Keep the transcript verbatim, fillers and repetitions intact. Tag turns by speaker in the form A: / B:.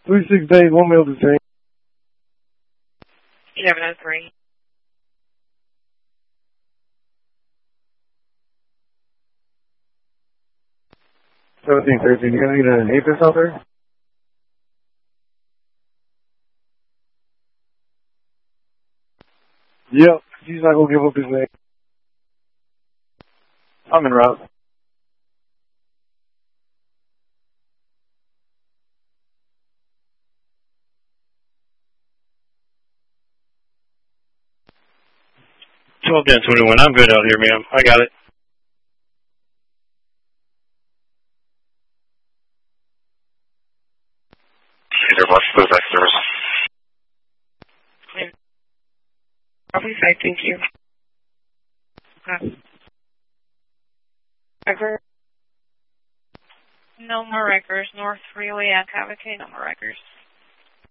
A: Three six days, one meal to change.
B: eleven oh three.
A: Seventeen thirteen. You gonna need an apis out there? Yep. He's not gonna give up his name. I'm in route.
C: twelve ten twenty-one. I'm good out here, ma'am. I got it.
D: Either watch those extras.
B: Probably say thank you. Okay. Record. No more records. North Freeway, Akavake, no more records.